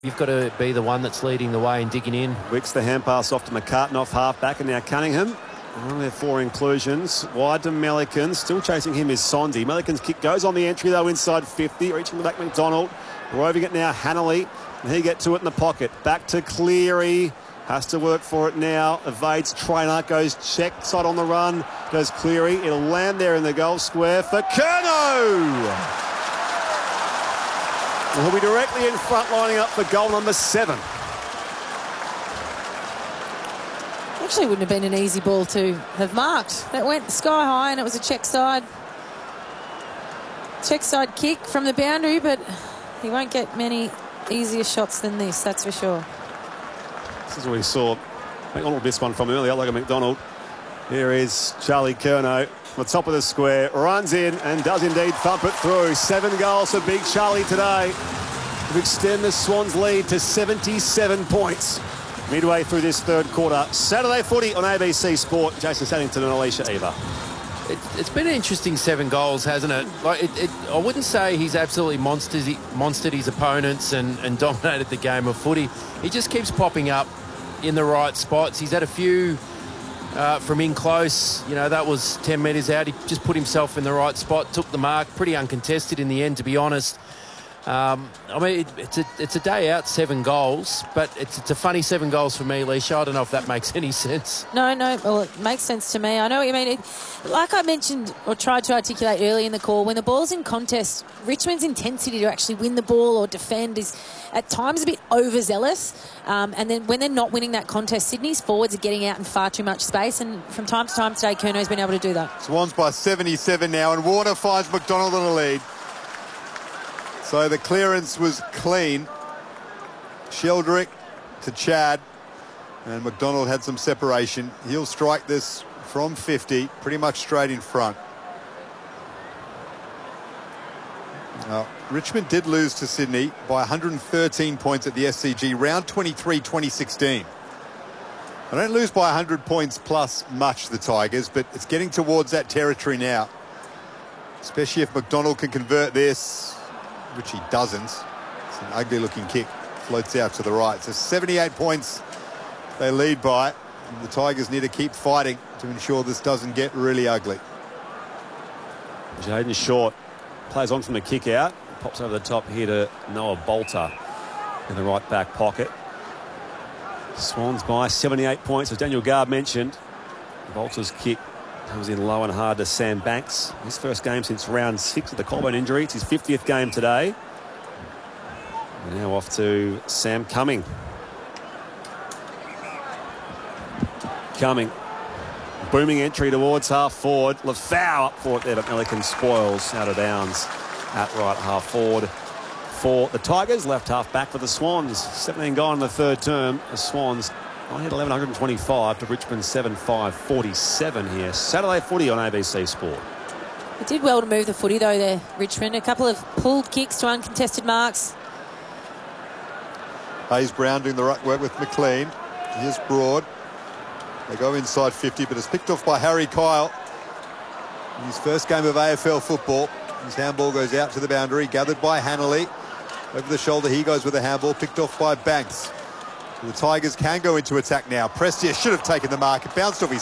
You've got to be the one that's leading the way and digging in. Wicks the hand pass off to McCartan off half-back, and now Cunningham. One of their 4 inclusions. Wide to Melikins. Still chasing him is Sondi. Melikins' kick goes on the entry, though, inside 50. Reaching the back, McDonald. Roving it now, Hanley. And he get to it in the pocket. Back to Cleary. Has to work for it now. Evades Trainer. Goes check side on the run. Goes Cleary. It'll land there in the goal square for Curnow. He'll be directly in front, lining up for goal number 7. Actually wouldn't have been an easy ball to have marked. That went sky high and it was a check side kick from the boundary, but he won't get many easier shots than this, that's for sure. This is what we saw McDonald missed one from earlier, like a McDonald. Here is Charlie Curnow from the top of the square, runs in and does indeed thump it through. 7 goals for Big Charlie today to extend the Swans lead to 77 points. Midway through this third quarter. Saturday footy on ABC Sport. Jason Saddington and Alicia Eva. It's been an interesting 7 goals, hasn't it? Like I wouldn't say he's absolutely monstered his opponents and dominated the game of footy. He just keeps popping up in the right spots. He's had a few from in close. You know, that was 10 metres out. He just put himself in the right spot, took the mark. Pretty uncontested in the end, to be honest. I mean, it's a day out, 7 goals, but it's a funny 7 goals for me, Leisha. I don't know if that makes any sense. No, well, it makes sense to me. I know what you mean. Like I mentioned or tried to articulate early in the call, when the ball's in contest, Richmond's intensity to actually win the ball or defend is at times a bit overzealous. And then when they're not winning that contest, Sydney's forwards are getting out in far too much space, and from time to time today, Curnow's been able to do that. Swans by 77 now, and Warner finds McDonald in the lead. So the clearance was clean. Sheldrick to Chad, and McDonald had some separation. He'll strike this from 50, pretty much straight in front. Now, Richmond did lose to Sydney by 113 points at the SCG, round 23, 2016. They don't lose by 100 points plus much, the Tigers, but it's getting towards that territory now, especially if McDonald can convert this, which he doesn't. It's an ugly looking kick, floats out to the right. So 78 points they lead by, and the Tigers need to keep fighting to ensure this doesn't get really ugly. Jaden Short plays on from the kick out, pops over the top here to Noah Bolter in the right back pocket. Swans by 78 points, as Daniel Garb mentioned. Bolter's kick comes in low and hard to Sam Banks. His first game since round 6 of the collarbone injury. It's his 50th game today. And now off to Sam Cumming. Booming entry towards half forward. Lafau up for it there, but Melikins spoils out of bounds at right half forward for the Tigers. Left half back for the Swans. 17 gone in the third term. The Swans I hit 1125 to Richmond 7,547 here. Saturday footy on ABC Sport. It did well to move the footy though there, Richmond. A couple of pulled kicks to uncontested marks. Hayes Brown doing the right work with McLean. Here's Broad. They go inside 50, but it's picked off by Harry Kyle. In his first game of AFL football, his handball goes out to the boundary, gathered by Hanley. Over the shoulder, he goes with a handball, picked off by Banks. The Tigers can go into attack now. Prestia should have taken the mark. It bounced off his